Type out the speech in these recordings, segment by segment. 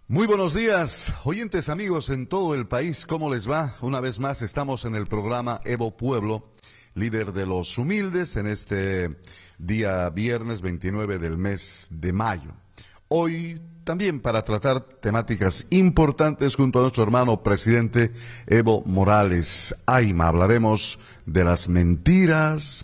Muy buenos días, oyentes amigos en todo el país, ¿cómo les va? Una vez más estamos en el programa Evo Pueblo, líder de los humildes, en este día viernes 29 del mes de mayo. Hoy también para tratar temáticas importantes junto a nuestro hermano presidente Evo Morales Ayma. Hablaremos de las mentiras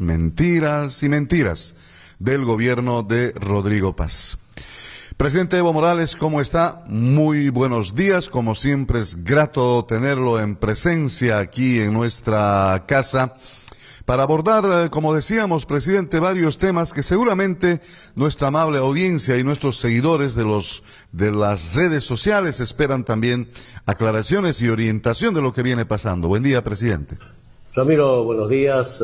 del gobierno de Rodrigo Paz. Presidente Evo Morales, ¿cómo está? Muy buenos días, como siempre es grato tenerlo en presencia aquí en nuestra casa para abordar, como decíamos, presidente, varios temas que seguramente nuestra amable audiencia y nuestros seguidores de las redes sociales esperan también aclaraciones y orientación de lo que viene pasando. Buen día, presidente. Ramiro, buenos días.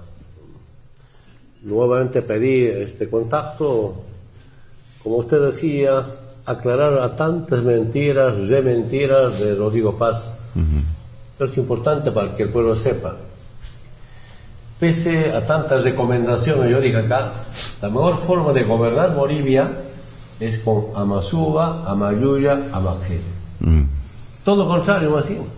Nuevamente pedí este contacto. Como usted decía, aclarar a tantas mentiras, rementiras de Rodrigo Paz. Pero es importante para que el pueblo sepa. Pese a tantas recomendaciones, yo dije acá, la mejor forma de gobernar Bolivia es con Amazúa, Amayuya, Amagel. Todo lo contrario, así. Bueno,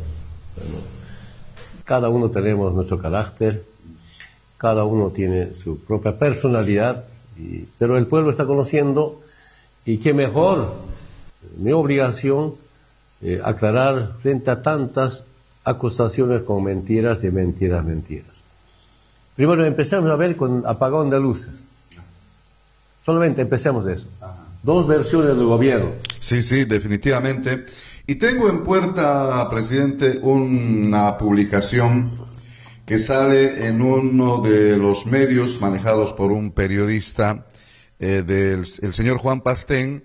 cada uno tenemos nuestro carácter, cada uno tiene su propia personalidad, pero el pueblo está conociendo. Y qué mejor, mi obligación, aclarar frente a tantas acusaciones con mentiras y mentiras. Primero empecemos a ver con apagón de luces. Solamente empecemos de eso. Dos versiones del gobierno. Sí, definitivamente. Y tengo en puerta, presidente, una publicación que sale en uno de los medios manejados por un periodista, el señor Juan Pastén,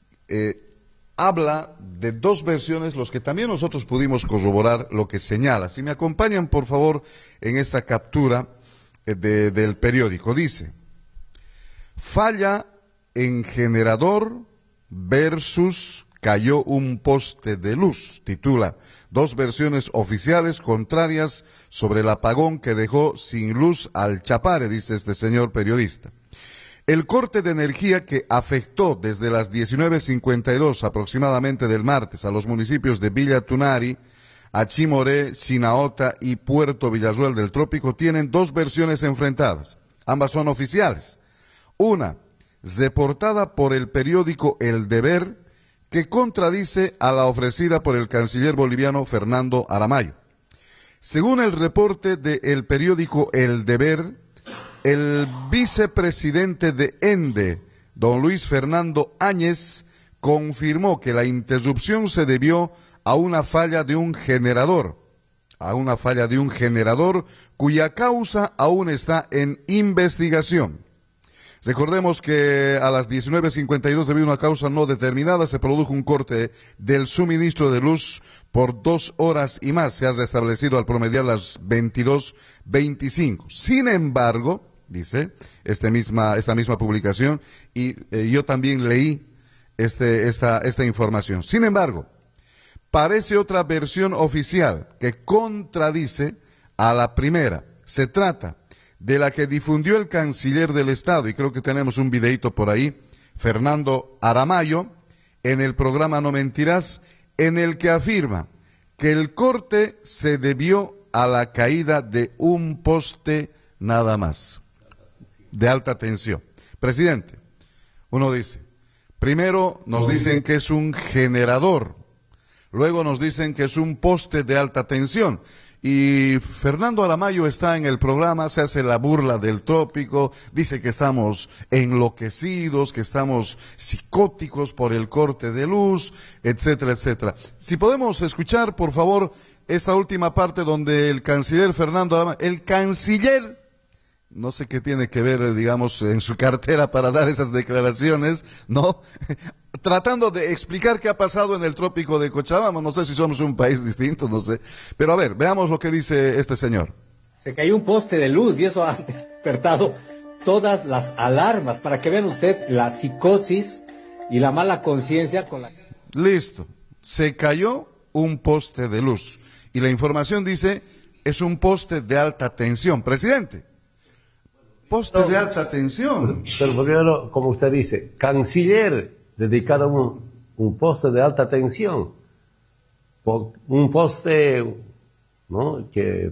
habla de dos versiones, los que también nosotros pudimos corroborar lo que señala. Si me acompañan, por favor, en esta captura del periódico. Dice: falla en generador versus cayó un poste de luz. Titula: dos versiones oficiales contrarias sobre el apagón que dejó sin luz al Chapare, dice este señor periodista. El corte de energía que afectó desde las 19:52 aproximadamente del martes a los municipios de Villa Tunari, Achimoré, Chinaota y Puerto Villarruel del Trópico tienen dos versiones enfrentadas. Ambas son oficiales. Una, reportada por el periódico El Deber, que contradice a la ofrecida por el canciller boliviano Fernando Aramayo. Según el reporte del periódico El Deber, el vicepresidente de ENDE, don Luis Fernando Áñez, confirmó que la interrupción se debió a una falla de un generador, cuya causa aún está en investigación. Recordemos que a las 19:52, debido a una causa no determinada, se produjo un corte del suministro de luz por 2 horas y más. Se ha restablecido al promediar las 22:25. Sin embargo, dice esta misma publicación, y yo también leí esta información. Sin embargo, parece otra versión oficial que contradice a la primera. Se trata de la que difundió el canciller del Estado, y creo que tenemos un videíto por ahí, Fernando Aramayo, en el programa No Mentirás, en el que afirma que el corte se debió a la caída de un poste nada más, de alta tensión. Presidente, uno dice, primero nos dicen que es un generador, luego nos dicen que es un poste de alta tensión. Y Fernando Aramayo está en el programa, se hace la burla del trópico, dice que estamos enloquecidos, que estamos psicóticos por el corte de luz, etcétera, etcétera. Si podemos escuchar, por favor, esta última parte donde el canciller Fernando Aramayo, el canciller, no sé qué tiene que ver, digamos, en su cartera para dar esas declaraciones, ¿no? Tratando de explicar qué ha pasado en el trópico de Cochabamba. No sé si somos un país distinto, no sé. Pero a ver, veamos lo que dice este señor. Se cayó un poste de luz y eso ha despertado todas las alarmas, para que vean usted la psicosis y la mala conciencia con la... Listo. Se cayó un poste de luz. Y la información dice, es un poste de alta tensión. Presidente, poste de alta tensión. Pero primero, como usted dice, canciller dedicado un poste de alta tensión, un poste, ¿no?, que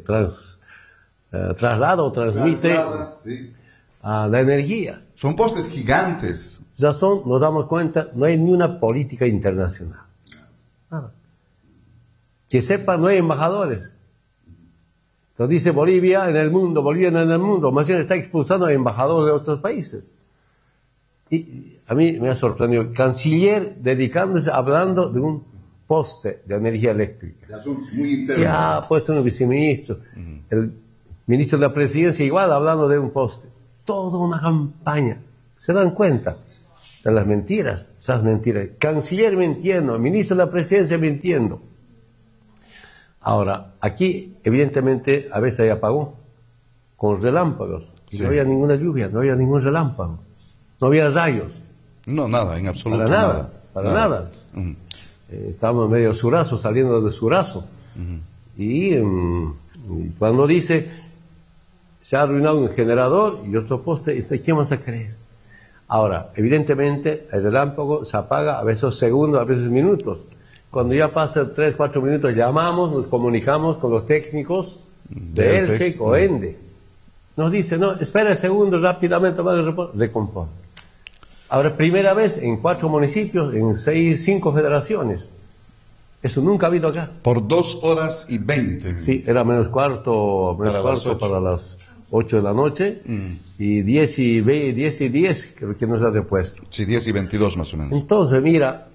traslada o transmite sí, la energía. son postes gigantes. Ya nos damos cuenta, no hay ni una política internacional. Nada. Que sepa, no hay embajadores. Entonces dice Bolivia en el mundo, más bien está expulsando a embajadores de otros países. Y a mí me ha sorprendido, el canciller dedicándose, hablando de un poste de energía eléctrica. De asuntos muy internos. Ya, pues un viceministro, el ministro de la presidencia igual hablando de un poste. Toda una campaña. ¿Se dan cuenta de las mentiras? Esas mentiras. Canciller mintiendo, ministro de la presidencia mintiendo. Ahora, aquí, evidentemente, a veces hay apagón, con relámpagos. Sí. No había ninguna lluvia, no había ningún relámpago. No había rayos. No, nada, en absoluto Para nada, para nada. Ujú. Estábamos medio Surazo, saliendo de Surazo. Ujú. Y cuando dice, se ha arruinado un generador y otro poste, ¿quién vas a creer? Ahora, evidentemente, el relámpago se apaga a veces segundos, a veces minutos. Cuando ya pasa 3, 4 minutos, llamamos, nos comunicamos con los técnicos de ELGEC o ENDE. Nos dice, no, espera el segundo, rápidamente va a recompone. Ahora, primera vez en 4 municipios, en 5 federaciones. Eso nunca ha habido acá. Por 2 horas y 20. Sí, era menos cuarto para las 8 de la noche, y 10 y 10, creo que nos ha repuesto. Sí, 10 y 22 más o menos. Entonces, mira,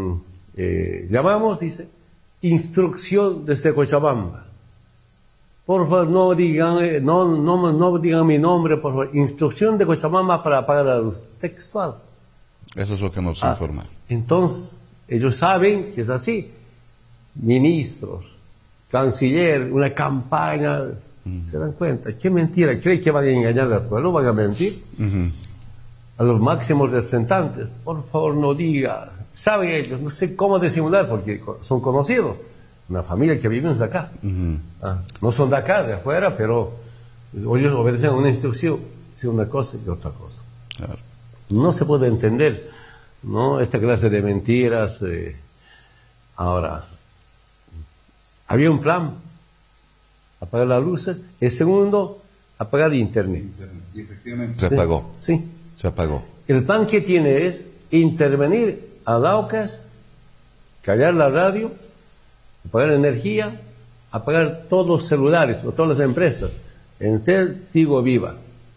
llamamos, dice, instrucción desde Cochabamba. Por favor, no digan, no digan mi nombre, por favor. Instrucción de Cochabamba para apagar la luz. Textual. Eso es lo que nos informa. Entonces, ellos saben que es así. Ministros, canciller, una campaña, se dan cuenta. ¿Qué mentira? ¿Creen que van a engañar al pueblo? ¿Van a mentir? A los máximos representantes, por favor no diga. Saben ellos, no sé cómo disimular, porque son conocidos. Una familia que vivimos acá. No son de acá, de afuera, pero ellos obedecen a una instrucción. Es una cosa y otra cosa. Claro. No se puede entender, ¿no?, esta clase de mentiras. Ahora, había un plan: apagar las luces. El segundo, apagar internet. Y efectivamente se apagó. Sí. Se apagó. El plan que tiene es intervenir a Daucas, callar la radio, apagar energía, apagar todos los celulares o todas las empresas, Entel, Tigo, Viva.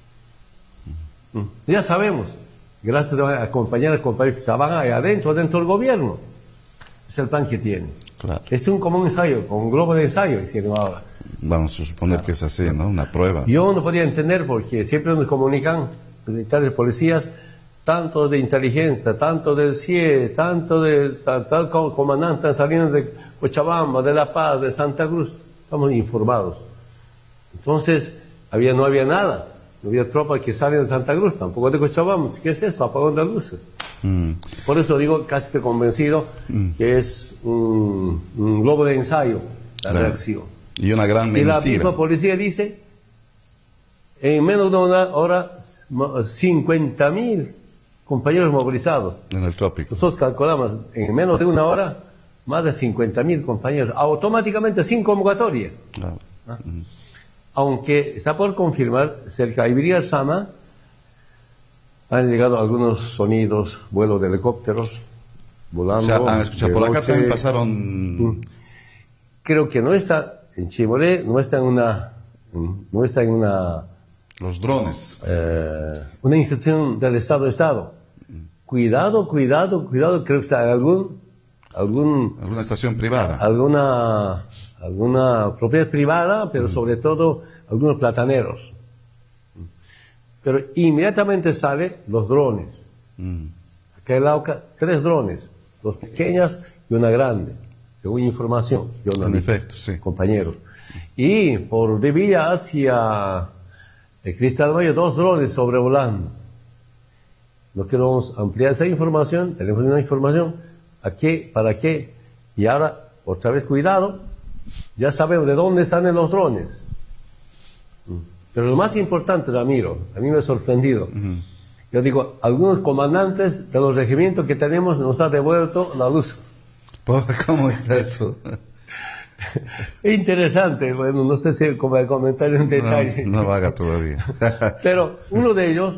Ya sabemos, gracias a acompañar al compañero que trabaja ahí adentro del gobierno. Es el plan que tiene. Claro. Es como un ensayo, con un globo de ensayo hicieron ahora. Vamos a suponer que es así, ¿no? Una prueba. Yo no podía entender porque siempre nos comunican militares, policías, tanto de inteligencia, tanto del CIE, tanto de tal comandante saliendo de Cochabamba, de La Paz, de Santa Cruz. Estamos informados. Entonces, no había nada. No había tropas que salen de Santa Cruz, tampoco de Cochabamba. ¿Qué es esto? Apagón de luces. Por eso digo, casi estoy convencido que es un globo de ensayo, la reacción. Y una gran mentira. Y la misma policía dice, en menos de una hora, 50.000 compañeros movilizados. En el trópico. Nosotros calculamos, en menos de una hora, más de 50.000 compañeros, automáticamente sin convocatoria. Claro. Aunque está por confirmar, cerca de Ibiriar-Sama han llegado algunos sonidos, vuelos de helicópteros, volando. Han escuchado, por acá noche. también pasaron. Creo que no está en Chimoré, no está en una Los drones. una institución del Estado. Cuidado, creo que está en Alguna estación privada. alguna propiedad privada, pero sobre todo algunos plataneros. Pero inmediatamente salen los drones. Acá en Lauca, 3 drones, 2 pequeñas y una grande, según información. Yo no En vi, efecto, sí. compañeros. Y por de Villa hacia el Cristal Valle, 2 drones sobrevolando. No queremos ampliar esa información, tenemos una información. ¿A qué? ¿Para qué? Y ahora, otra vez, cuidado, ya sabemos de dónde salen los drones. Pero lo más importante, Ramiro, a mí me ha sorprendido, Yo digo, algunos comandantes de los regimientos que tenemos nos han devuelto la luz. ¿Cómo está eso? Interesante, bueno, no sé si como comentar en detalle. No lo haga todavía. Pero uno de ellos,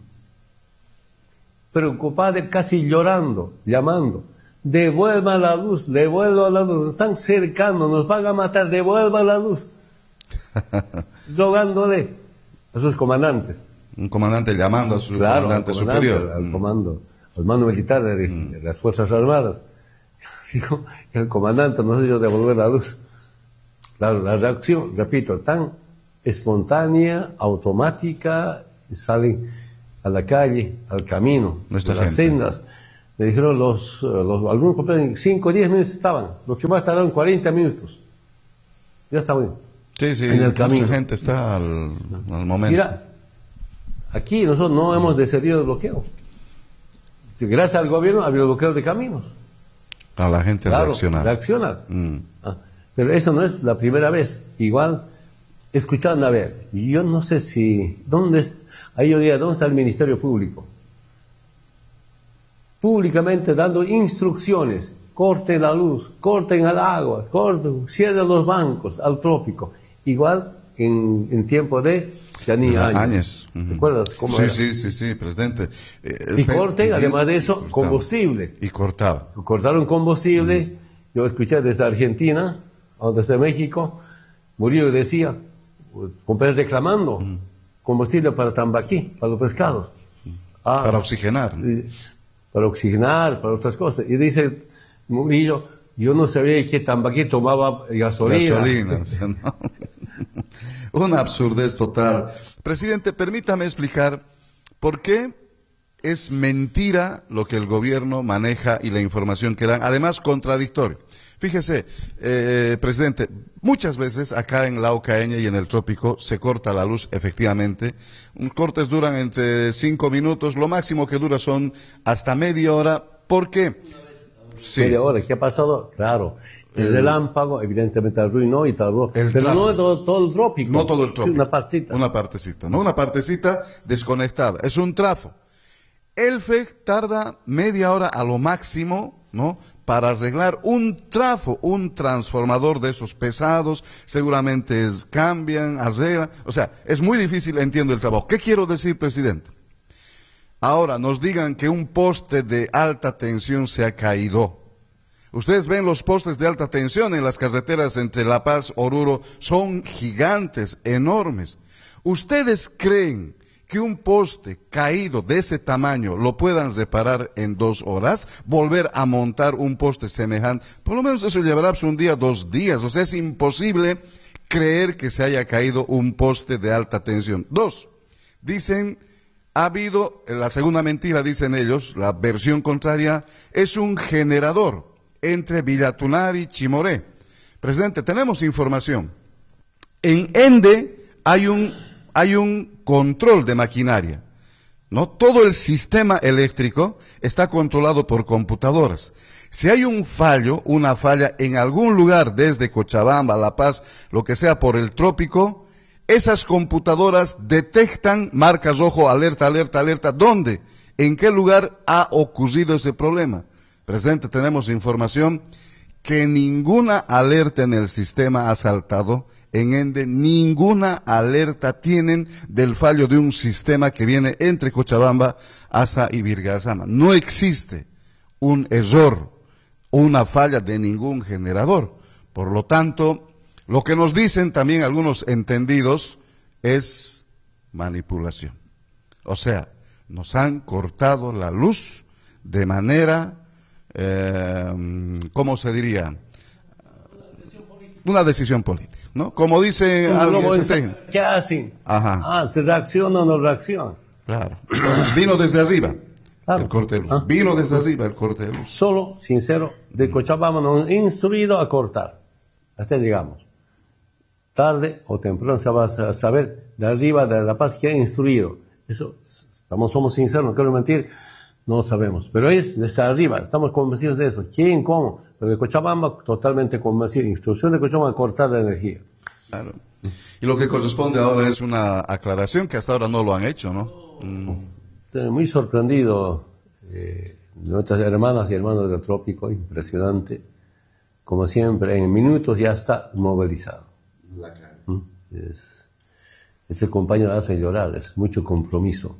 preocupado, casi llorando, llamando, devuelva la luz, nos están cercando, nos van a matar, devuelva la luz. Rogándole a sus comandantes. Un comandante llamando a su comandante superior. Al mando militar de las Fuerzas Armadas. Digo, el comandante nos hizo devolver la luz. Claro, la reacción, repito, tan espontánea, automática, salen a la calle, al camino, Nuestra a las gente. sendas. Me dijeron algunos compañeros en 5 o 10 minutos estaban, los que más tardaron 40 minutos. Ya estaban. Sí, en el camino. Mucha gente está al momento. Mira, aquí nosotros no hemos decidido el bloqueo. Si gracias al gobierno ha habido bloqueo de caminos. A la gente reacciona. Pero eso no es la primera vez. Igual, escuchando, a ver, yo no sé si, ¿dónde está el Ministerio Público? Públicamente dando instrucciones, corten la luz, corten el agua, cierren los bancos al trópico. Igual en tiempo de Yanni Áñez. ¿Te acuerdas cómo era? Sí, presidente. Y corten, además de eso, combustible. Y cortaba. Cortaron combustible. Yo escuché desde Argentina, o desde México, Murillo decía, reclamando combustible para Tambaquí, para los pescados. Para oxigenar. Para oxigenar, para otras cosas. Y dice Murillo, yo no sabía que Tambaquí tomaba gasolina. O sea, no. Una absurdez total. Presidente, permítame explicar por qué es mentira lo que el gobierno maneja y la información que dan, además contradictorio. Fíjese, presidente, muchas veces acá en la Ocaña y en el trópico se corta la luz, efectivamente. Cortes duran entre 5 minutos, lo máximo que dura son hasta media hora. ¿Por qué? Sí. Media hora, ¿qué ha pasado? Claro. El relámpago, evidentemente, arruinó y tardó. Pero no todo el trópico. No todo el trópico. Sí, una partecita. Una partecita desconectada. Es un trafo. El FEC tarda media hora a lo máximo, ¿no? Para arreglar un trafo, un transformador de esos pesados, seguramente cambian, arreglan. O sea, es muy difícil, entiendo el trabajo. ¿Qué quiero decir, presidente? Ahora, nos digan que un poste de alta tensión se ha caído. Ustedes ven los postes de alta tensión en las carreteras entre La Paz, Oruro, son gigantes, enormes. ¿Ustedes creen que un poste caído de ese tamaño lo puedan reparar en 2 horas? ¿Volver a montar un poste semejante? Por lo menos eso llevará un día, 2 días. O sea, es imposible creer que se haya caído un poste de alta tensión. 2, dicen, ha habido, la segunda mentira, dicen ellos, la versión contraria, es un generador entre Villatunar y Chimoré. Presidente, tenemos información. En Ende hay un control de maquinaria, ¿no? Todo el sistema eléctrico está controlado por computadoras. Si hay un fallo, una falla en algún lugar desde Cochabamba, La Paz, lo que sea por el trópico, esas computadoras detectan marcas rojo, alerta, alerta, alerta. ¿Dónde? ¿En qué lugar ha ocurrido ese problema? Presidente, tenemos información que ninguna alerta en el sistema ha saltado. En Ende, ninguna alerta tienen del fallo de un sistema que viene entre Cochabamba hasta Ibirgarzama. No existe un error o una falla de ningún generador. Por lo tanto, lo que nos dicen también algunos entendidos es manipulación. O sea, nos han cortado la luz de manera, ¿cómo se diría? Una decisión política, ¿no? Como dice alguien. ¿Qué hacen? Ajá. ¿Se reacciona o no reacciona? Claro. Entonces, vino desde arriba. Claro. El corte de luz. Vino desde arriba el corte de luz. Solo, sincero, de Cochabamba nos han instruido a cortar. Hasta llegamos. Tarde o temprano se va a saber de arriba de La Paz que ha instruido. Eso, somos sinceros, no quiero mentir, no lo sabemos. Pero es desde arriba, estamos convencidos de eso. ¿Quién, cómo? Pero de Cochabamba, totalmente convencido. Instrucción de Cochabamba a cortar la energía. Claro. Y lo que corresponde ahora es una aclaración que hasta ahora no lo han hecho, ¿no? Estoy muy sorprendido, nuestras hermanas y hermanos del trópico, impresionante. Como siempre, en minutos ya está movilizado. Ese compañero hace llorar, es mucho compromiso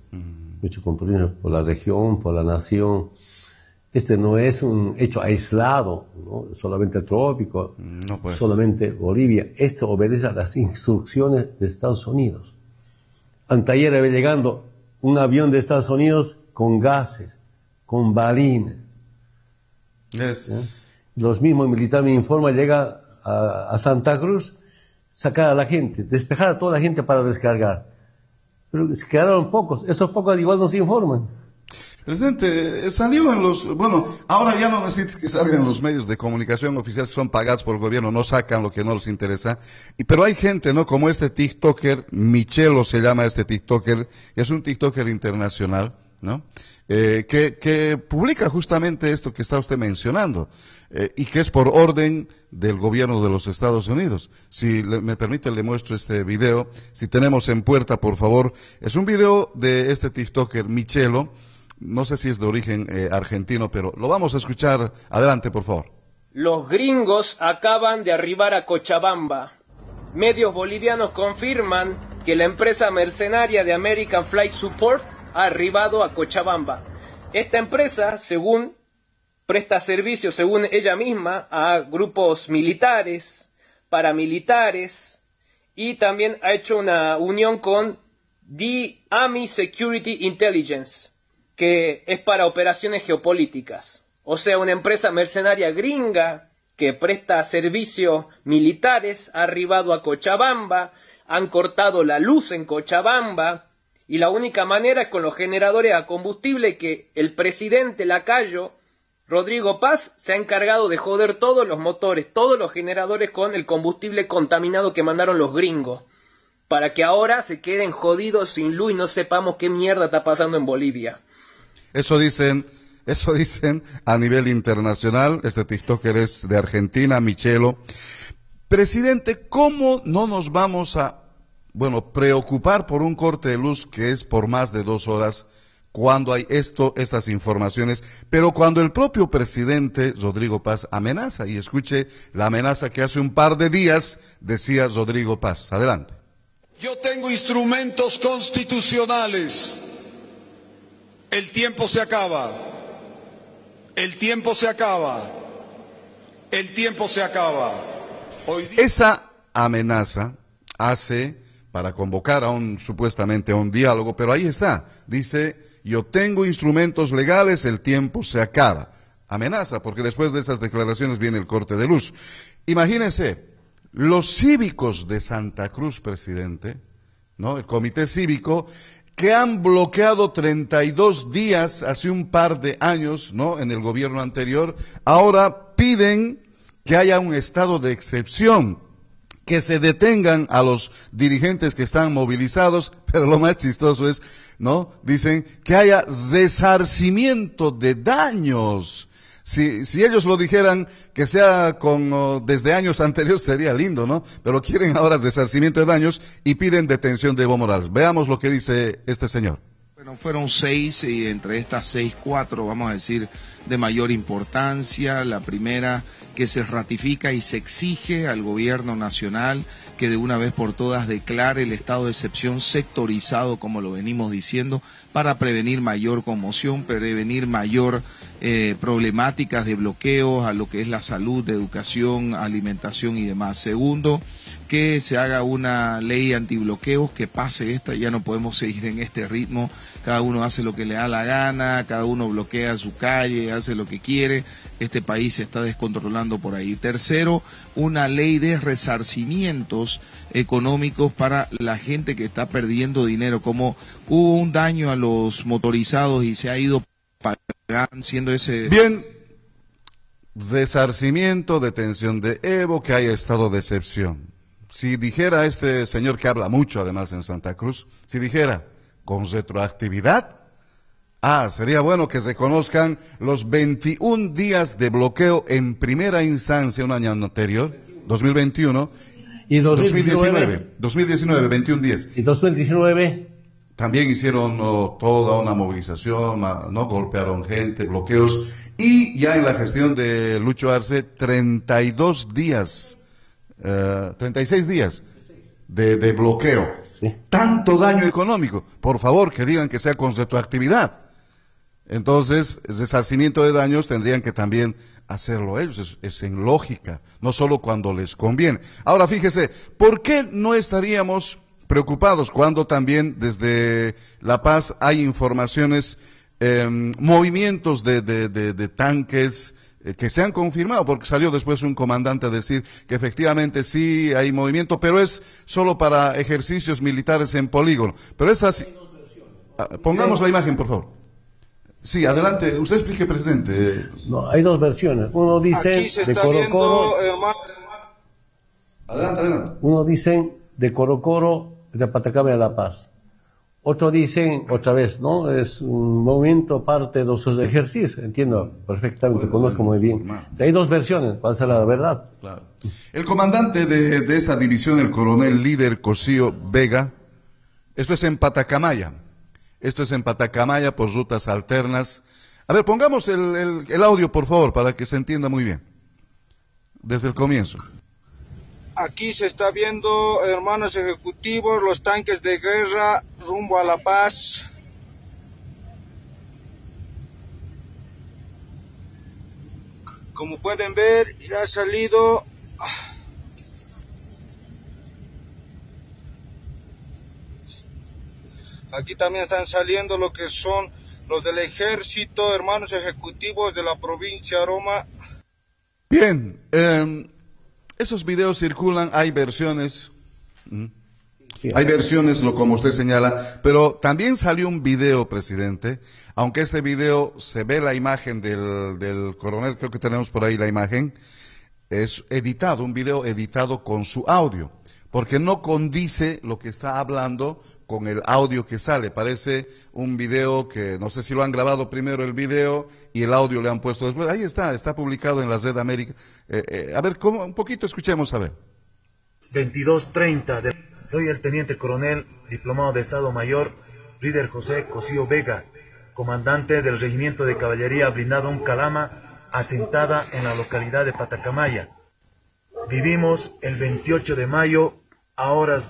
por la región, por la nación. Este no es un hecho aislado, ¿no? Solamente el trópico, No, pues. solamente Bolivia. Esto obedece a las instrucciones de Estados Unidos. Anteayer había llegando un avión de Estados Unidos con gases, con balines. Yes. Los mismos militares me informan, llega a Santa Cruz, sacar a la gente, despejar a toda la gente para descargar. Pero se quedaron pocos, esos pocos igual nos informan. Presidente, salió en los, bueno, ahora ya no necesitas que salgan los medios de comunicación oficiales que son pagados por el gobierno, no sacan lo que no les interesa. Pero hay gente, ¿no? Como este TikToker, Michelo se llama este TikToker, que es un TikToker internacional, ¿no? Que publica justamente esto que está usted mencionando, y que es por orden del gobierno de los Estados Unidos. Si me permite, le muestro este video. Si tenemos en puerta, por favor. Es un video de este TikToker, Michelo. No sé si es de origen argentino, pero lo vamos a escuchar. Adelante, por favor. Los gringos acaban de arribar a Cochabamba. Medios bolivianos confirman que la empresa mercenaria de American Flight Support ha arribado a Cochabamba. Esta empresa, según presta servicio, según ella misma, a grupos militares, paramilitares, y también ha hecho una unión con The Army Security Intelligence, que es para operaciones geopolíticas. O sea, una empresa mercenaria gringa que presta servicios militares ha arribado a Cochabamba, han cortado la luz en Cochabamba, y la única manera es con los generadores a combustible que el presidente lacayo, Rodrigo Paz, se ha encargado de joder todos los motores, todos los generadores con el combustible contaminado que mandaron los gringos, para que ahora se queden jodidos sin luz y no sepamos qué mierda está pasando en Bolivia. Eso dicen a nivel internacional. Este TikToker es de Argentina, Michelo. Presidente, ¿cómo no nos vamos a, preocupar por un corte de luz que es por más de 2 horas cuando hay estas informaciones, pero cuando el propio presidente Rodrigo Paz amenaza? Y escuche la amenaza que hace un par de días decía Rodrigo Paz. Adelante. Yo tengo instrumentos constitucionales. El tiempo se acaba. El tiempo se acaba. El tiempo se acaba. Hoy día... Esa amenaza hace para convocar supuestamente a un diálogo, pero ahí está. Dice, yo tengo instrumentos legales, el tiempo se acaba. Amenaza, porque después de esas declaraciones viene el corte de luz. Imagínense, los cívicos de Santa Cruz, presidente, ¿no? El comité cívico, que han bloqueado 32 días hace un par de años, ¿no? En el gobierno anterior, ahora piden que haya un estado de excepción, que se detengan a los dirigentes que están movilizados, pero lo más chistoso es, ¿no? Dicen que haya resarcimiento de daños. Si ellos lo dijeran que sea desde años anteriores sería lindo, ¿no? Pero quieren ahora resarcimiento de daños y piden detención de Evo Morales. Veamos lo que dice este señor. Bueno, fueron 6 y entre estas 6, 4, vamos a decir, de mayor importancia. La primera, que se ratifica y se exige al gobierno nacional que de una vez por todas declare el estado de excepción sectorizado, como lo venimos diciendo, para prevenir mayor conmoción, prevenir mayor problemáticas de bloqueos a lo que es la salud, educación, alimentación y demás. Segundo, que se haga una ley antibloqueos, que pase esta, ya no podemos seguir en este ritmo, cada uno hace lo que le da la gana, cada uno bloquea su calle, hace lo que quiere, este país se está descontrolando por ahí. Tercero, una ley de resarcimientos económicos para la gente que está perdiendo dinero, como hubo un daño a los motorizados y se ha ido pagando, siendo ese... Bien, resarcimiento, detención de Evo, que haya estado de excepción. Si dijera este señor que habla mucho además en Santa Cruz, si dijera con retroactividad, sería bueno que se conozcan los 21 días de bloqueo en primera instancia un año anterior, 2021, y 2019, 21 días. Y 2019, También hicieron toda una movilización, no golpearon gente, bloqueos, y ya en la gestión de Lucho Arce, 36 días de bloqueo. Sí. Tanto daño económico. Por favor, que digan que sea con retroactividad. Entonces, resarcimiento de daños tendrían que también hacerlo ellos, es en lógica, no solo cuando les conviene. Ahora fíjese, ¿por qué no estaríamos preocupados cuando también desde La Paz hay informaciones, movimientos de tanques que se han confirmado? Porque salió después un comandante a decir que efectivamente sí hay movimiento, pero es solo para ejercicios militares en polígono. Pero estas, pongamos la imagen, por favor. Sí, adelante, usted explique, presidente. No, hay dos versiones. Uno dice Aquí se de está Coro viendo, Coro, hermano. Adelante. uno dicen de Coro Coro, de Patacama a La Paz. Otro dicen, otra vez, ¿no? Es un movimiento parte de los ejercicios, entiendo perfectamente, conozco muy bien. Hay dos versiones, ¿cuál será la verdad? Claro. El comandante de esta división, el coronel líder Cosío Vega, esto es en Patacamaya. Esto es en Patacamaya por rutas alternas. A ver, pongamos el audio, por favor, para que se entienda muy bien. Desde el comienzo. Aquí se está viendo, hermanos ejecutivos, los tanques de guerra rumbo a La Paz. Como pueden ver, ya ha salido. Aquí también están saliendo lo que son los del ejército, hermanos ejecutivos de la provincia de Roma. Bien, esos videos circulan, hay versiones, como usted señala, pero también salió un video, presidente, aunque este video se ve la imagen del coronel, creo que tenemos por ahí la imagen, es editado, un video editado con su audio, porque no condice lo que está hablando con el audio que sale. Parece un video que no sé si lo han grabado primero el video y el audio le han puesto después. Ahí está publicado en la Red América. A ver, un poquito escuchemos, a ver. 22:30. Soy el teniente coronel, diplomado de Estado Mayor, líder José Cosío Vega, comandante del Regimiento de Caballería Blindado Calama, asentada en la localidad de Patacamaya. Vivimos el 28 de mayo a horas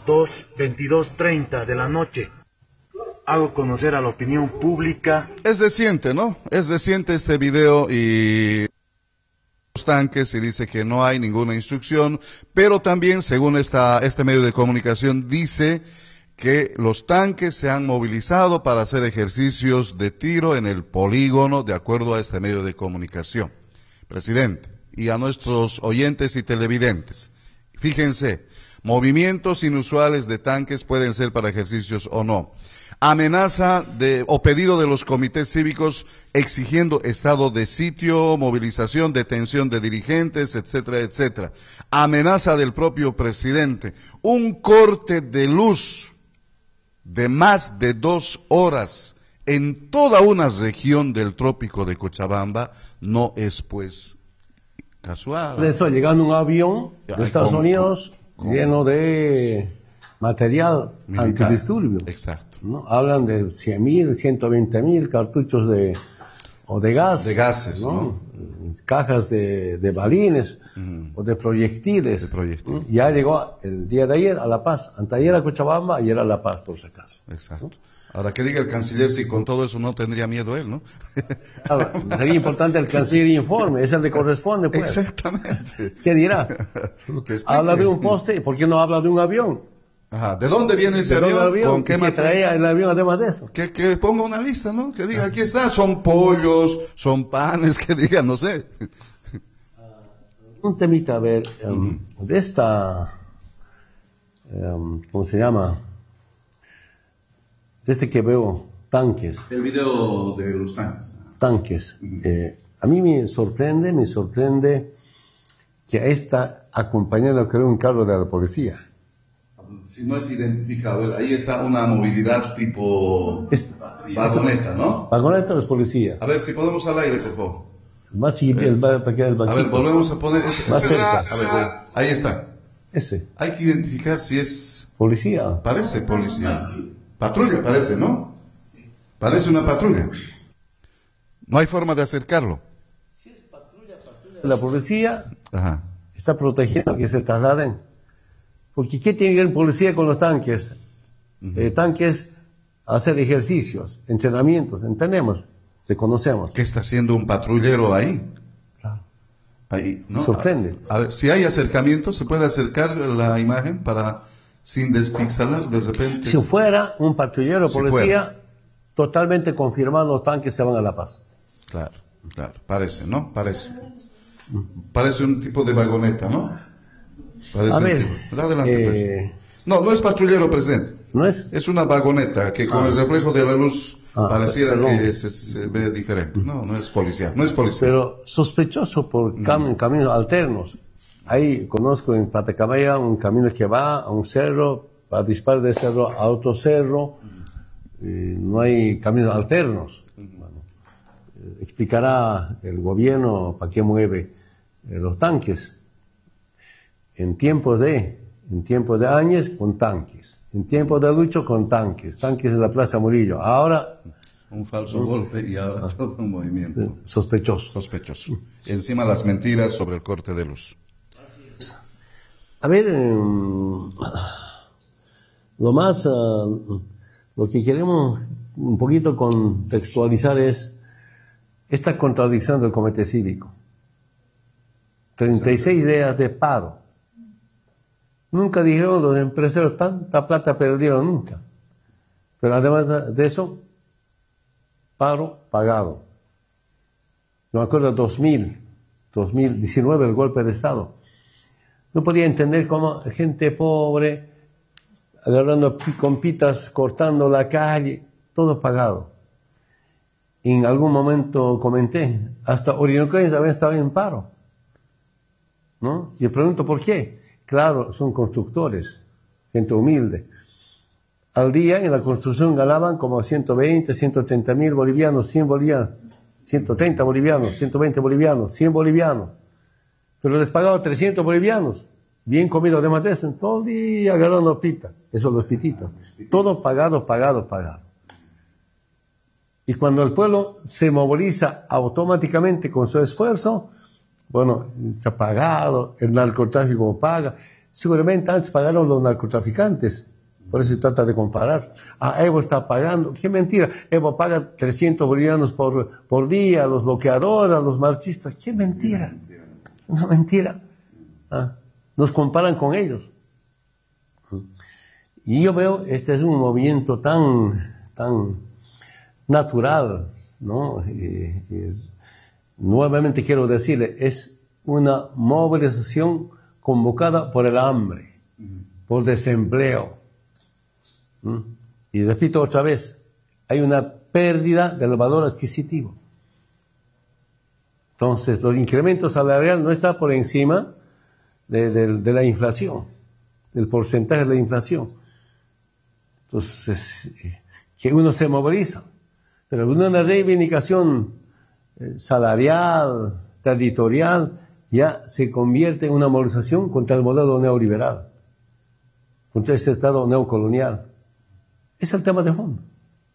22:30 de la noche. Hago conocer a la opinión pública. Es reciente, ¿no? Es reciente este video y los tanques, y dice que no hay ninguna instrucción, pero también, según este medio de comunicación, dice que los tanques se han movilizado para hacer ejercicios de tiro en el polígono, de acuerdo a este medio de comunicación. Presidente, y a nuestros oyentes y televidentes, fíjense, movimientos inusuales de tanques pueden ser para ejercicios o no. Amenaza o pedido de los comités cívicos exigiendo estado de sitio, movilización, detención de dirigentes, etcétera, etcétera. Amenaza del propio presidente. Un corte de luz de más de 2 horas en toda una región del trópico de Cochabamba no es pues casual. De eso, llegando un avión de Estados Unidos lleno de material militar, antidisturbio. Exacto. ¿No? Hablan de 100.000, 120.000 cartuchos de gas. De gases, ¿no? Cajas de balines o de proyectiles. ¿No? Ya llegó el día de ayer a La Paz, anteayer a Cochabamba, ayer a La Paz, por si acaso. Exacto. ¿No? Ahora, que diga el canciller si con todo eso no tendría miedo él, ¿no? Ahora, sería importante el canciller informe, es el que corresponde, pues. Exactamente. ¿Qué dirá? Habla de un poste, ¿por qué no habla de un avión? Ajá, ¿de dónde viene ese avión? ¿Con qué traía el avión además de eso? Que ponga una lista, ¿no? Que diga, aquí está, son pollos, son panes, que diga, no sé. Un temita, a ver, de esta, ¿cómo se llama? Desde que veo tanques. El video de los tanques. Tanques. A mí me sorprende que está acompañando, creo, un carro de la policía. Si no es identificado, ahí está una movilidad tipo vagoneta, ¿no? Vagoneta es policía. A ver, si podemos al aire, por favor. Más chiquito, a ver, volvemos a poner ese. Más cerca. A ver, ahí está. Ese. Hay que identificar si es... Policía. Parece policía. Patrulla parece, ¿no? Parece una patrulla. No hay forma de acercarlo. La policía Ajá. está protegiendo que se trasladen. Porque ¿qué tiene que ver la policía con los tanques? Tanques, hacer ejercicios, entrenamientos, entendemos, reconocemos. ¿Qué está haciendo un patrullero ahí? Claro. Ahí, ¿no? Sorprende. A ver, si hay acercamiento, ¿se puede acercar la imagen para, sin despixelar, de repente? Si fuera un patrullero Si policía, fuera. totalmente confirmado, los tanques se van a La Paz. Claro, claro, parece, ¿no? Parece un tipo de vagoneta, ¿no? Parece A un ver, tipo. Adelante, pues. No es patrullero, presidente. ¿no es? Es una vagoneta que con el reflejo de la luz pareciera perdón. que se ve diferente. No es policía, no es policía. Pero sospechoso por caminos alternos. Ahí conozco en Patacamaya un camino que va a un cerro, para disparar de cerro a otro cerro. No hay caminos alternos. Bueno, explicará el gobierno para qué mueve los tanques. En tiempos de Áñez con tanques, en tiempos de Lucho con tanques en la Plaza Murillo. Ahora Un falso golpe y ahora todo un movimiento. sospechoso. Encima las mentiras sobre el corte de luz. A ver, lo que queremos un poquito contextualizar es esta contradicción del comité cívico. 36 días de paro. Nunca dijeron los empresarios tanta plata perdieron nunca. Pero además de eso, paro pagado. Yo me acuerdo 2019, el golpe de Estado. No podía entender cómo gente pobre, agarrando con pitas, cortando la calle, todo pagado. En algún momento comenté, hasta orinoqueños habían estado en paro, ¿no? Y pregunto por qué. Claro, son constructores, gente humilde. Al día en la construcción ganaban como 120, 130 mil bolivianos, 100 bolivianos, 130 bolivianos, 120 bolivianos, 100 bolivianos. Pero les pagaba 300 bolivianos, bien comido además de eso, todo el día agarrando pita, esos los pititas. Todo pagado. Y cuando el pueblo se moviliza automáticamente con su esfuerzo, bueno, está pagado, el narcotráfico paga. Seguramente antes pagaron los narcotraficantes, por eso se trata de comparar. Evo está pagando, qué mentira, Evo paga 300 bolivianos por día, a los bloqueadores, a los marxistas, qué mentira, no mentira. Nos comparan con ellos. Y yo veo, este es un movimiento tan natural, ¿no? Nuevamente quiero decirle, es una movilización convocada por el hambre, por desempleo. Y repito otra vez, hay una pérdida del valor adquisitivo. Entonces, los incrementos salariales no están por encima de la inflación, del porcentaje de la inflación. Entonces, que uno se moviliza, pero una reivindicación salarial, territorial, ya se convierte en una movilización contra el modelo neoliberal, contra ese Estado neocolonial. Es el tema de fondo.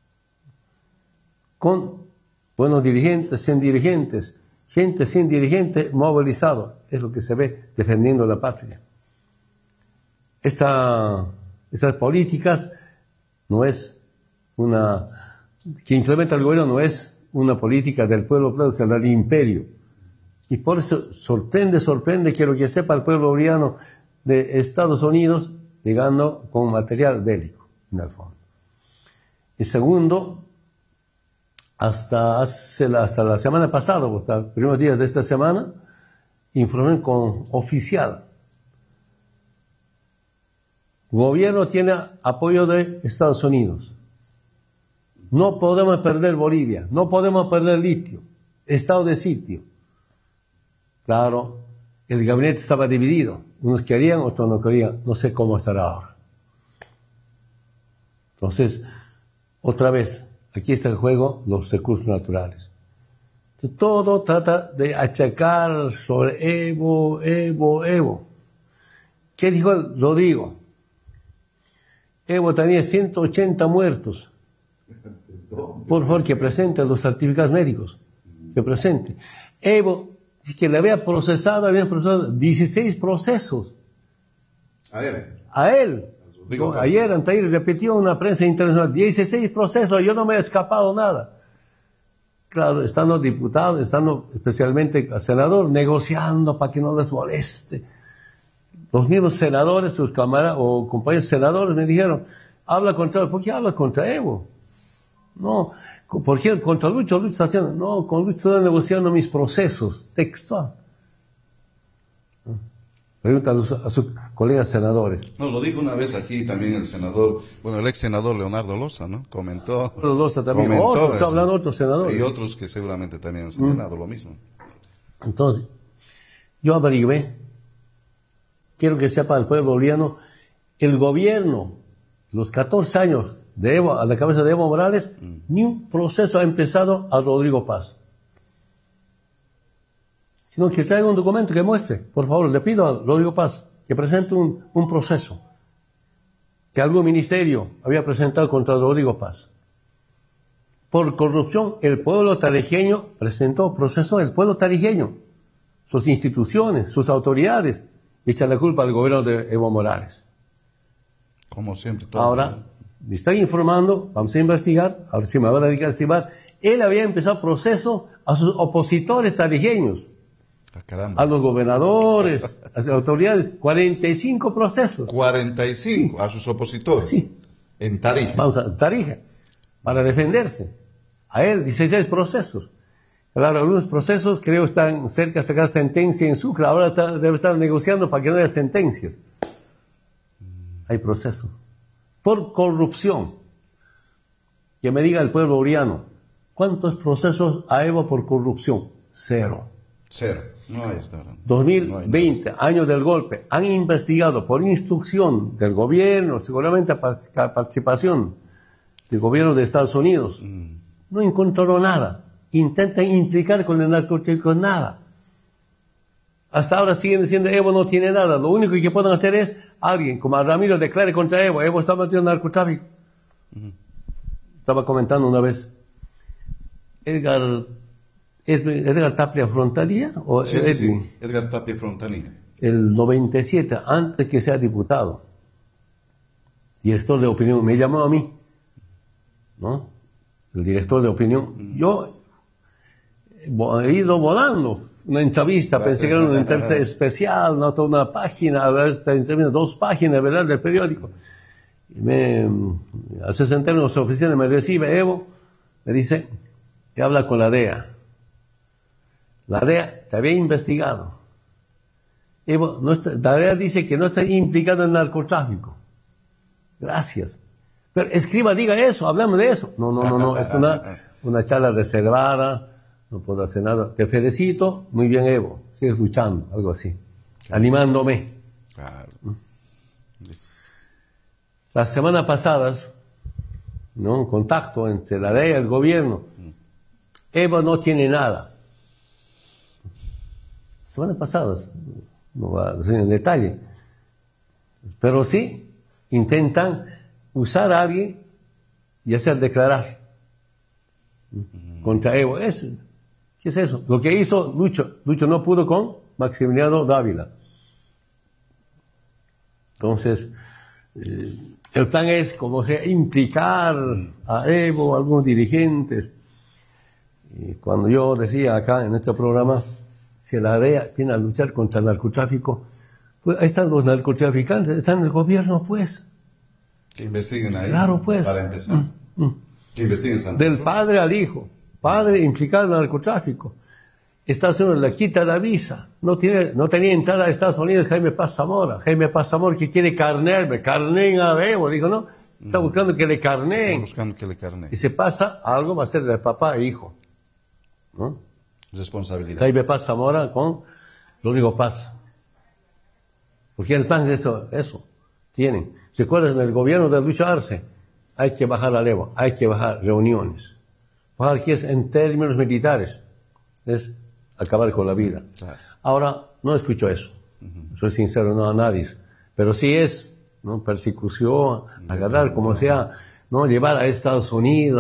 Con buenos dirigentes, sin dirigentes, gente sin dirigente movilizado, es lo que se ve defendiendo la patria. Esas políticas no es que implementa el gobierno no es una política del pueblo, sino del imperio. Y por eso sorprende, quiero que sepa el pueblo boliviano de Estados Unidos llegando con material bélico, en el fondo. Y segundo, hasta la semana pasada, hasta los primeros días de esta semana, informé con oficial. El gobierno tiene apoyo de Estados Unidos. No podemos perder Bolivia, no podemos perder litio, estado de sitio. Claro, el gabinete estaba dividido, unos querían, otros no querían, no sé cómo estará ahora. Entonces, otra vez, aquí está el juego, los recursos naturales. Entonces, todo trata de achacar sobre Evo. ¿Qué dijo Rodrigo? Evo tenía 180 muertos. Por favor, que presente los certificados médicos. Que presente. Evo, si que le había procesado 16 procesos. A ver. A él. Ayer Antair repitió en una prensa internacional, 16 procesos, yo no me he escapado nada. Claro, están los diputados, están especialmente el senador, negociando para que no les moleste. Los mismos senadores, sus camaradas o compañeros senadores me dijeron, habla contra él. ¿Por qué habla contra Evo? No, ¿por qué contra Lucho? Lucho está haciendo, no, con Lucho estoy negociando mis procesos, textual. Pregunta a sus colegas senadores. No, lo dijo una vez aquí también el senador, bueno, el ex senador Leonardo Loza, ¿no? Comentó. Loza también. Está hablando otros senadores. Y otros que seguramente también han señalado lo mismo. Entonces, yo averigué, quiero que sepa el pueblo boliviano, el gobierno, los 14 años de Evo, a la cabeza de Evo Morales, ni un proceso ha empezado a Rodrigo Paz. Sino que traiga un documento que muestre, por favor, le pido a Rodrigo Paz que presente un proceso que algún ministerio había presentado contra Rodrigo Paz. Por corrupción, el pueblo tarijeño presentó proceso del pueblo tarijeño, sus instituciones, sus autoridades, y echa la culpa al gobierno de Evo Morales. Como siempre. Todo ahora, me están informando, vamos a investigar, ahora sí me van a dedicar a estimar, él había empezado proceso a sus opositores tarijeños. Caramba. A los gobernadores, a las autoridades, 45 procesos. 45 sí. A sus opositores. Sí. En Tarija. Vamos a Tarija, para defenderse. A él, 16 procesos. Claro, algunos procesos creo están cerca de sacar sentencia en Sucre, ahora debe estar negociando para que no haya sentencias. Hay procesos. Por corrupción. Que me diga el pueblo boliviano, ¿cuántos procesos a Evo por corrupción? Cero. No hay hasta ahora. 2020, año del golpe, han investigado por instrucción del gobierno, seguramente participación del gobierno de Estados Unidos. No encontraron nada. Intentan implicar con el narcotráfico nada. Hasta ahora siguen diciendo Evo no tiene nada. Lo único que pueden hacer es alguien, como a Ramiro, declare contra Evo. Evo está metido en narcotráfico. Estaba comentando una vez. Edgar Tapia Frontalía o sí, Edgar Tapia Frontalía. El 97, antes que sea diputado, director de opinión, me llamó a mí, ¿no? El director de opinión. Yo he ido volando una entrevista, pensé que era una entrevista especial, no toda una página, a ver, esta entrevista, 2 páginas, ¿verdad?, del periódico. Y al 60 en su oficina me recibe Evo, me dice, que habla con la DEA. La DEA te había investigado. Evo, la DEA dice que no está implicado en narcotráfico. Gracias. Pero escriba, diga eso, hablamos de eso. No, es una charla reservada, no puedo hacer nada. Te felicito, muy bien Evo, sigue escuchando, algo así. Animándome. Claro. Las semanas pasadas, ¿no?, un contacto entre la DEA y el gobierno. Evo no tiene nada. Semanas pasadas, no voy a decir en detalle, pero sí intentan usar a alguien y hacer declarar contra Evo. ¿Qué es eso? Lo que hizo Lucho no pudo con Maximiliano Dávila. Entonces, el plan es como sea implicar a Evo, a algunos dirigentes. Y cuando yo decía acá en este programa, si la DEA viene a luchar contra el narcotráfico, pues ahí están los narcotraficantes, están en el gobierno, pues. Que investiguen ahí. Claro, pues. Para empezar. Que investiguen del padre al hijo. Padre implicado en el narcotráfico. Estados Unidos le quita la visa. No tenía entrada a Estados Unidos Jaime Paz Zamora. Jaime Paz Zamora que quiere carnearme. Carneen a Evo. Digo, no. Está buscando que le carneen. Y se pasa a algo, va a ser de papá e hijo. ¿No? Responsabilidad. Jaime Paz Zamora con Rodrigo Paz. Porque el plan es eso. Tienen. ¿Se acuerdan? En el gobierno de Lucho Arce hay que bajar a Evo, hay que bajar reuniones. Bajar que es en términos militares. Es acabar con la vida. Claro. Ahora, no escucho eso. Soy sincero, no a nadie. Pero sí es ¿no? Persecución, agarrar como sea, ¿no? Llevar a Estados Unidos,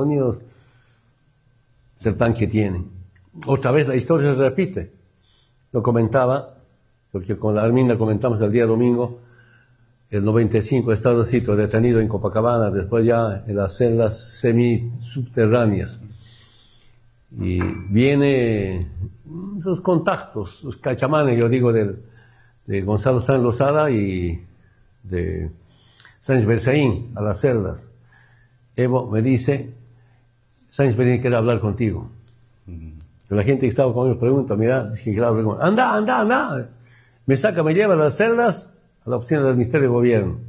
es el plan que tienen. Otra vez la historia se repite. Lo comentaba, porque con la Arminda comentamos el día domingo, el 95 estado de sitio detenido en Copacabana, después ya en las celdas semisubterráneas. Y viene esos contactos, los cachamanes, yo digo, de Gonzalo Sáenz Lozada y de Sáenz Berzaín a las celdas. Evo me dice, Sáenz Berzaín quiere hablar contigo. La gente que estaba conmigo pregunta, mira, dice que quiere hablar conmigo. Anda. Me saca, me lleva a las celdas, a la oficina del Ministerio de Gobierno.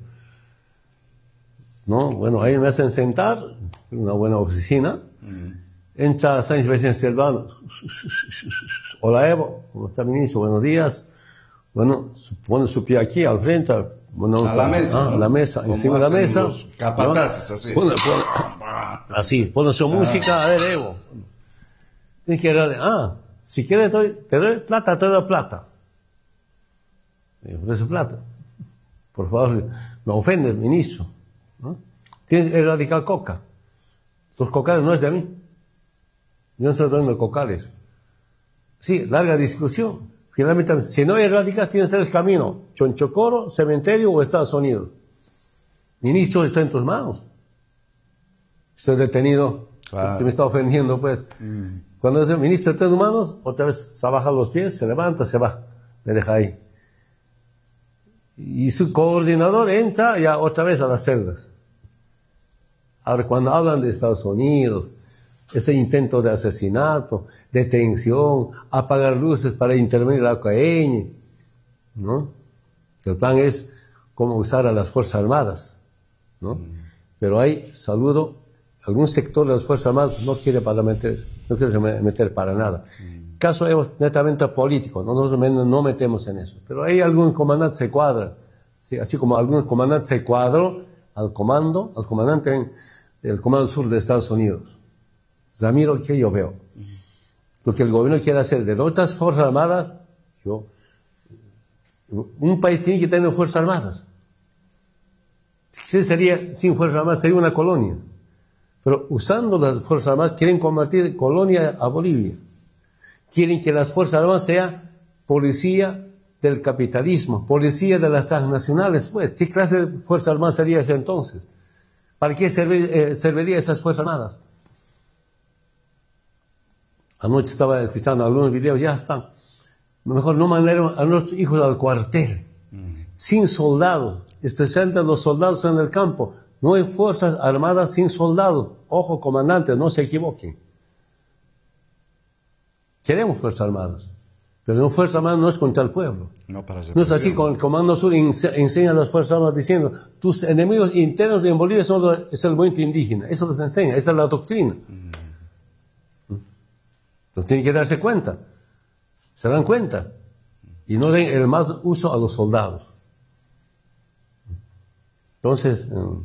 ¿No? Bueno, ahí me hacen sentar, en una buena oficina. Entra Sáenz Berzaín Silvano. Hola Evo, ¿cómo está ministro? Buenos días. Bueno, pone su pie aquí al frente. Bueno, a la mesa. A la mesa, encima de la mesa. Capataces, así. Así, pone su música. A ver, Evo. Tienes que si quieres te doy plata, te doy plata. Me ofrece plata. Por favor, me ofende, ministro, ¿no? Tienes que erradicar coca. Los cocales no es de mí. Yo no estoy dando cocales. Sí, larga discusión. Finalmente, si no erradicas, tienes tres caminos: Chonchocoro, cementerio o Estados Unidos. Ministro, está en tus manos. Estoy detenido. Claro. Que me está ofendiendo, pues. Cuando el ministro está en tus manos, otra vez se baja los pies, se levanta, se va. Me deja ahí. Y su coordinador entra ya otra vez a las celdas. Ahora, cuando hablan de Estados Unidos, ese intento de asesinato, detención, apagar luces para intervenir la OCAEN, ¿no? El plan es cómo usar a las Fuerzas Armadas, ¿no? Pero hay, algún sector de las Fuerzas Armadas no quiere meter para nada. Caso es netamente político, nosotros no metemos en eso. Pero hay algún comandante se cuadra, ¿sí? Así como algún comandante se cuadró al comandante del Comando Sur de Estados Unidos. Zamiro, que yo veo. Lo que el gobierno quiere hacer de otras Fuerzas Armadas, un país tiene que tener Fuerzas Armadas. ¿Qué sería sin Fuerzas Armadas? Sería una colonia. Pero usando las Fuerzas Armadas quieren convertir colonia a Bolivia. Quieren que las Fuerzas Armadas sean policía del capitalismo, policía de las transnacionales, pues. ¿Qué clase de Fuerzas Armadas sería ese entonces? ¿Para qué serviría esas Fuerzas Armadas? Anoche estaba escuchando algunos videos, ya están. Mejor no mandaron a nuestros hijos al cuartel, sin soldados, especialmente los soldados en el campo. No hay Fuerzas Armadas sin soldados. Ojo, comandante, no se equivoquen. Queremos Fuerzas Armadas, pero no Fuerzas Armadas no es contra el pueblo. No es así, con el Comando Sur enseña a las Fuerzas Armadas diciendo, tus enemigos internos en Bolivia es el movimiento indígena. Eso les enseña, esa es la doctrina. Entonces tienen que darse cuenta, se dan cuenta, y no den el más uso a los soldados. Entonces,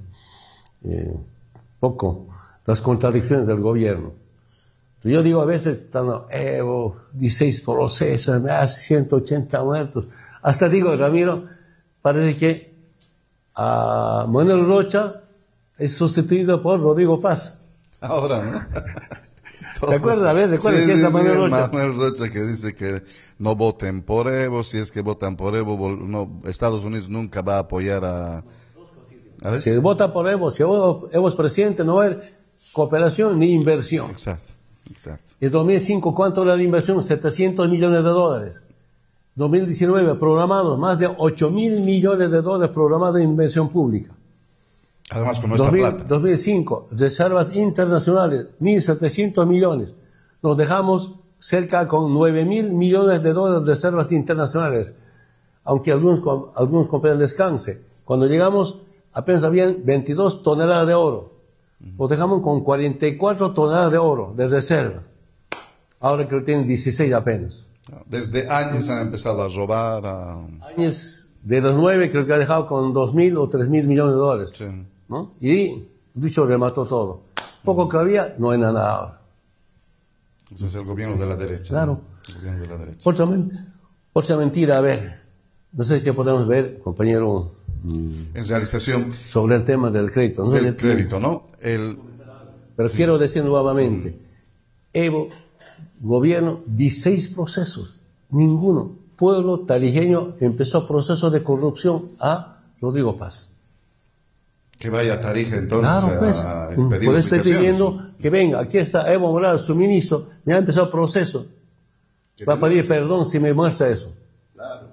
poco las contradicciones del gobierno. Entonces, yo digo a veces, Evo, 16 procesos, me hace 180 muertos. Hasta digo, Ramiro, parece que a Manuel Rocha es sustituido por Rodrigo Paz. Ahora, ¿no? ¿Te acuerdas? A ver, recuerda quién es Manuel Rocha. Manuel Rocha, que dice que no voten por Evo, si es que votan por Evo, Estados Unidos nunca va a apoyar a ver. Si vota por Evo, si Evo es presidente, no va a haber cooperación ni inversión. Exacto. En 2005, ¿cuánto era la inversión? $700 millones. 2019, programados, más de $8.000 millones programados en inversión pública. Además, con nuestra plata. 2005, reservas internacionales, 1.700 millones. Nos dejamos cerca con $9.000 millones de reservas internacionales. Aunque algunos compran descanse. Cuando llegamos, apenas habían 22 toneladas de oro. Nos dejamos con 44 toneladas de oro, de reserva. Ahora creo que tienen 16 apenas. Desde años han empezado a robar. Años, de los 9 creo que ha dejado con 2.000 o 3.000 millones. Sí. ¿No? Y dicho remató todo. Poco que había, no hay nada ahora. Ese es el gobierno de la derecha. Claro. ¿No? El gobierno de la derecha. Otra mentira, a ver. No sé si podemos ver, compañero en realización sobre el tema del crédito. ¿No? del crédito, ¿no? Pero quiero decir nuevamente, Evo, gobierno, 16 procesos, ninguno. Pueblo tarijeño empezó proceso de corrupción a Rodrigo Paz. Que vaya a Tarija entonces Claro, pues. a pedir Por eso estoy explicaciones. pidiendo que venga, aquí está Evo Morales, su ministro, ya ha empezado el proceso. Va a pedir perdón si me muestra eso. Claro.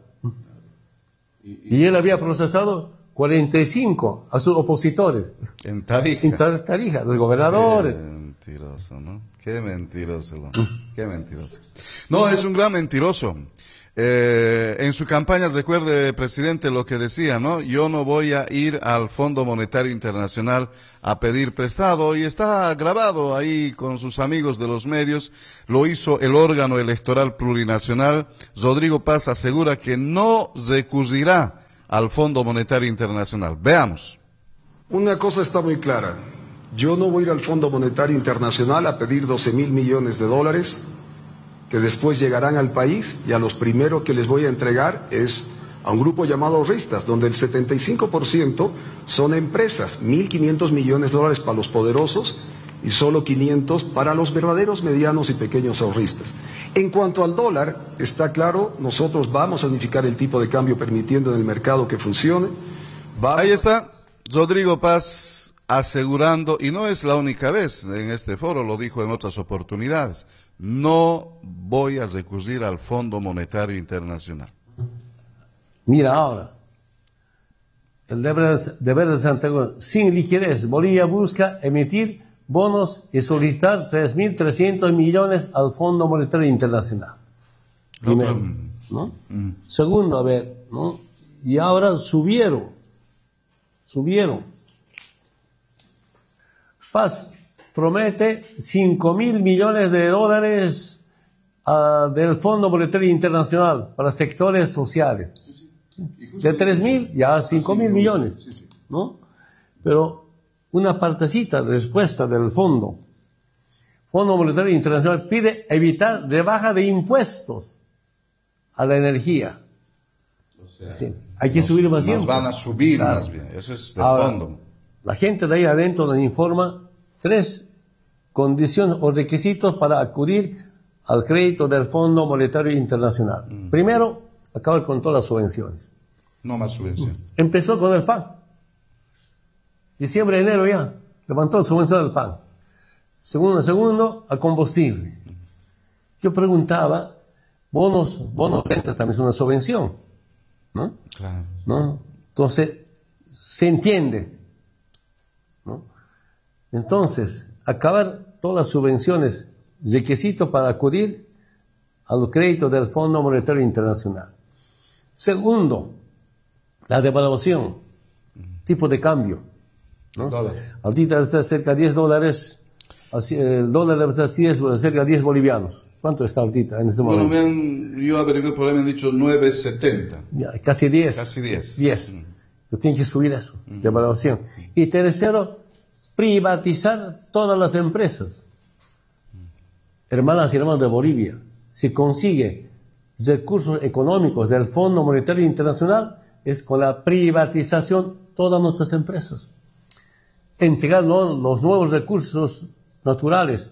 Y él había procesado 45 a sus opositores. En Tarija. En Tarija, los gobernadores. Qué mentiroso, ¿no? Qué mentiroso. Qué mentiroso. No, es un gran mentiroso. En su campaña, recuerde, presidente, lo que decía, ¿no? Yo no voy a ir al Fondo Monetario Internacional a pedir prestado, y está grabado ahí con sus amigos de los medios. Lo hizo el órgano electoral plurinacional. Rodrigo Paz asegura que no recurrirá al Fondo Monetario Internacional. Veamos. Una cosa está muy clara. Yo no voy a ir al Fondo Monetario Internacional a pedir 12.000 millones de dólares que después llegarán al país, y a los primeros que les voy a entregar es a un grupo llamado Ristas, donde el 75% son empresas, 1.500 millones de dólares para los poderosos y solo 500 para los verdaderos medianos y pequeños ahorristas. En cuanto al dólar, está claro, nosotros vamos a unificar el tipo de cambio permitiendo en el mercado que funcione. Ahí está Rodrigo Paz asegurando, y no es la única vez en este foro, lo dijo en otras oportunidades: no voy a recurrir al Fondo Monetario Internacional. Mira ahora, el deber de Santiago, sin liquidez, Bolivia busca emitir bonos y solicitar 3.300 millones al Fondo Monetario Internacional. Primero, ¿no? Segundo, a ver, ¿no? Y ahora subieron. Paz promete 5.000 millones de dólares del Fondo Monetario Internacional para sectores sociales. De 3.000 ya a 5.000 millones, ¿no? Pero una partecita de respuesta del Fondo Monetario Internacional pide evitar rebaja de impuestos a la energía. O sea, sí, hay que subir más bien. Nos van a subir más bien, eso es del Ahora, fondo. La gente de ahí adentro nos informa 3 condiciones o requisitos para acudir al crédito del Fondo Monetario Internacional. Primero, acabar con todas las subvenciones. No más subvención. Empezó con el pan. Diciembre, enero ya, levantó la subvención del pan. Segundo, a combustible. Yo preguntaba, bonos renta también es una subvención, ¿no? Claro. ¿No? Entonces, se entiende, ¿no? Entonces, acabar todas las subvenciones, requisito para acudir al crédito del Fondo Monetario Internacional. Segundo, la devaluación, tipo de cambio, ¿no? Ahorita está cerca de $10, el dólar debe estar cerca de 10 bolivianos. ¿Cuánto está ahorita en este momento? Bueno, yo averigué por ahí, me han dicho 9.70. Ya, casi 10. Casi 10. 10. Entonces tienen que subir eso, de evaluación. Y tercero, privatizar todas las empresas. Hermanas y hermanos de Bolivia, si consigue recursos económicos del Fondo Monetario Internacional, es con la privatización todas nuestras empresas. Entregar los nuevos recursos naturales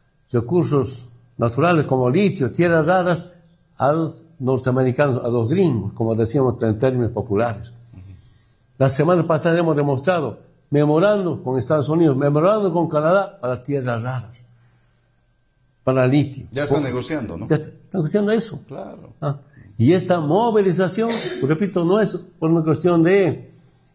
como litio, tierras raras, a los norteamericanos, a los gringos, como decíamos en términos populares. La semana pasada hemos demostrado, memorando con Estados Unidos, memorando con Canadá para tierras raras, para litio. Ya están negociando, ¿no? Ya están negociando eso. Claro. Y esta movilización, repito, no es por una cuestión de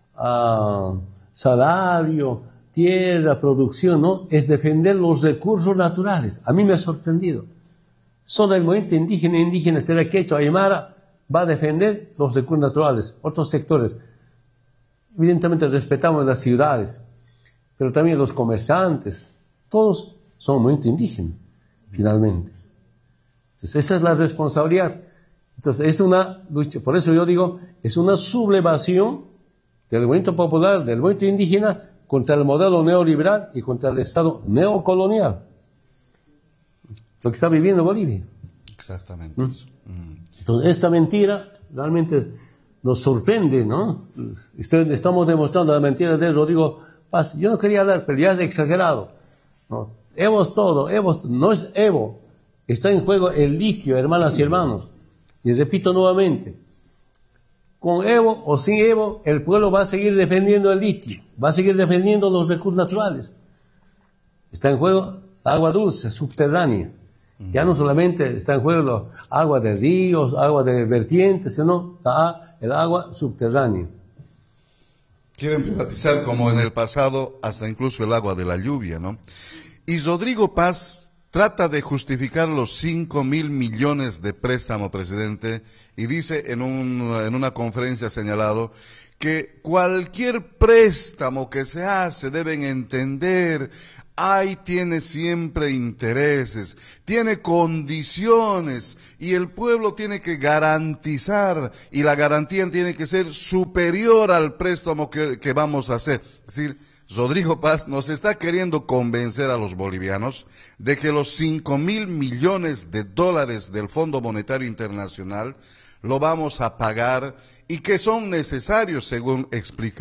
salario, tierra, producción, no, es defender los recursos naturales. A mí me ha sorprendido. Solo el movimiento indígena, será quechua, aymara, va a defender los recursos naturales. Otros sectores, evidentemente respetamos las ciudades, pero también los comerciantes, todos son movimiento indígena, finalmente. Entonces, esa es la responsabilidad. Entonces, es una lucha, por eso yo digo, es una sublevación del movimiento popular, del movimiento indígena, contra el modelo neoliberal y contra el Estado neocolonial. Lo que está viviendo Bolivia. Exactamente. Entonces, esta mentira realmente nos sorprende, ¿no? Estamos demostrando la mentira de Rodrigo Paz. Yo no quería hablar, pero ya es exagerado, ¿no? No es Evo, está en juego el litio, hermanas y hermanos. Y repito nuevamente, con Evo o sin Evo, el pueblo va a seguir defendiendo el litio, va a seguir defendiendo los recursos naturales. Está en juego agua dulce, subterránea. Ya no solamente está en juego agua de ríos, agua de vertientes, sino el agua subterránea. Quieren privatizar como en el pasado hasta incluso el agua de la lluvia, ¿no? Y Rodrigo Paz trata de justificar los 5.000 millones de préstamo, presidente, y dice en una conferencia señalado que cualquier préstamo que se hace deben entender, ahí tiene siempre intereses, tiene condiciones y el pueblo tiene que garantizar y la garantía tiene que ser superior al préstamo que vamos a hacer. Es decir, Rodrigo Paz nos está queriendo convencer a los bolivianos de que los 5.000 millones de dólares del Fondo Monetario Internacional lo vamos a pagar y que son necesarios según explica.